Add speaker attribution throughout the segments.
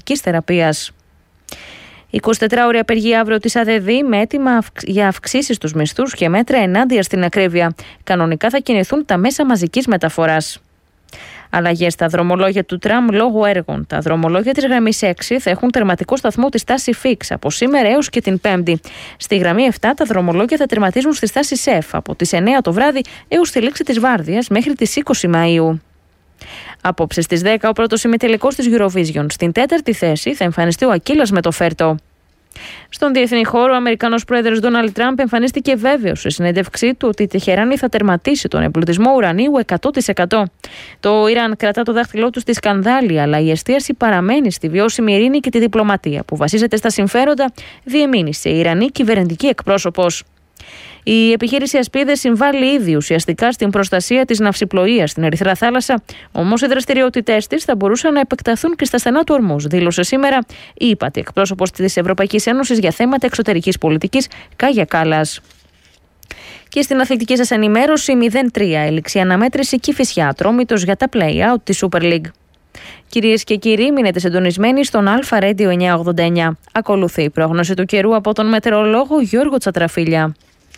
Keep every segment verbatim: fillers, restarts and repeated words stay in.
Speaker 1: ορμονικής θεραπείας. εικοσιτετράωρη απεργία αύριο της ΑΔΔ με έτοιμα για αυξήσεις στους μισθούς και μέτρα ενάντια στην ακρίβεια. Κανονικά θα κινηθούν τα μέσα μαζικής μεταφοράς. Αλλαγές στα δρομολόγια του τραμ λόγω έργων. Τα δρομολόγια της γραμμής έξι θα έχουν τερματικό σταθμό τη στάση Φίξ από σήμερα έως και την Πέμπτη. Στη γραμμή επτά τα δρομολόγια θα τερματίζουν στη στάση ΣΕΦ από τις εννέα το βράδυ έως τη λήξη της βάρδιας μέχρι τις είκοσι Μαΐου. Απόψε στις δέκα ο πρώτος ημιτελικός της Eurovision. Στην τέταρτη θέση θα εμφανιστεί ο Ακύλας με το Φέρτο. Στον διεθνή χώρο, ο Αμερικανός πρόεδρος Ντόναλντ Τραμπ εμφανίστηκε βέβαιος σε συνέντευξή του ότι η Τεχεράνη θα τερματίσει τον εμπλουτισμό ουρανίου εκατό τοις εκατό. Το Ιράν κρατά το δάχτυλό του στη σκανδάλη, αλλά η εστίαση παραμένει στη βιώσιμη ειρήνη και τη διπλωματία που βασίζεται στα συμφέροντα, διεμήνυσε η Ιρανή κυβερνητική εκπρόσωπος. Η επιχείρηση Ασπίδες συμβάλλει ήδη ουσιαστικά στην προστασία της ναυσιπλοείας στην Ερυθρά Θάλασσα, όμως οι δραστηριότητές της θα μπορούσαν να επεκταθούν και στα στενά του Ορμούζ, δήλωσε σήμερα η ύπατη εκπρόσωπος της Ευρωπαϊκής Ένωσης για θέματα εξωτερικής πολιτικής, Κάγια Κάλλας. Και στην αθλητική σας ενημέρωση, μηδέν τρία έληξε η αναμέτρηση Κηφισιά Ατρόμητος για τα play-out της Super League. Κυρίες και κύριοι, μείνετε συντονισμένοι στον Αλφα Radio εννιακόσια ογδόντα εννιά. Ακολουθεί η πρόγνωση του καιρού από τον μετεωρολόγο Γιώργο Τσατραφίλια.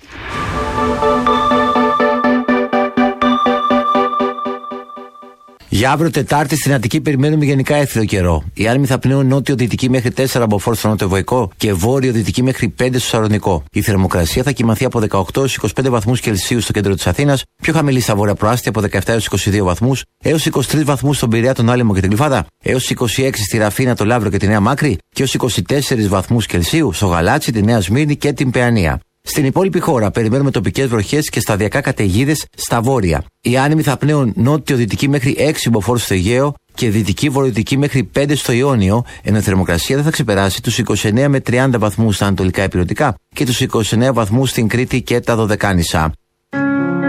Speaker 2: Για αύριο Τετάρτη στην Αττική περιμένουμε γενικά έθριο καιρό. Οι άνεμοι θα πνέουν νότιο-δυτική μέχρι τέσσερα μποφόρ στο νότιο-βοϊκό και βόρειο-δυτική μέχρι πέντε στο Σαλονικό. Η θερμοκρασία θα κυμανθεί από δεκαοκτώ έως είκοσι πέντε βαθμούς Κελσίου στο κέντρο της Αθήνας, πιο χαμηλή στα βόρεια προάστια από δεκαεπτά έως είκοσι δύο βαθμούς, έως είκοσι τρεις βαθμούς στον Πειραιά, τον Άλυμο και την Γλυφάδα, έως είκοσι έξι στη Ραφίνα, το Λαύριο και τη Νέα Μάκρη και έως είκοσι τέσσερις βαθμούς Κελσίου στο Γαλάτσι, τη Νέα Σμύρνη και την Παιανία. Στην υπόλοιπη χώρα περιμένουμε τοπικές βροχές και σταδιακά καταιγίδες στα βόρεια. Οι άνεμοι θα πνέουν νότιο-δυτική μέχρι έξι μποφόρ στο Αιγαίο και δυτική-βορειοδυτική μέχρι πέντε στο Ιόνιο, ενώ η θερμοκρασία δεν θα ξεπεράσει τους είκοσι εννέα με τριάντα βαθμούς στα ανατολικά ηπειρωτικά και τους είκοσι εννέα βαθμούς στην Κρήτη και τα Δωδεκάνησα.